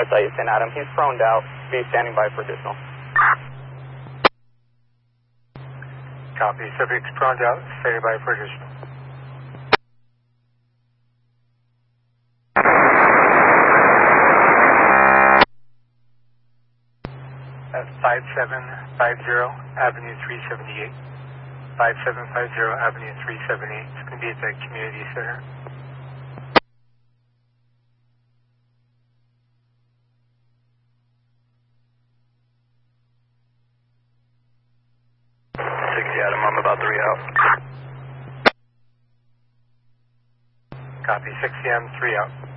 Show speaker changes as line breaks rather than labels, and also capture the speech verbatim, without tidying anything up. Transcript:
last I sent at him. He's prone out. Be standing by for additional.
Copy. Subject's prone out. Standing by for additional. At five seven five zero Avenue three seventy-eight. five seven five zero Avenue three seventy-eight. It's going to be at the community center.
sixty Adam, I'm about three out.
Copy. sixty M, three out.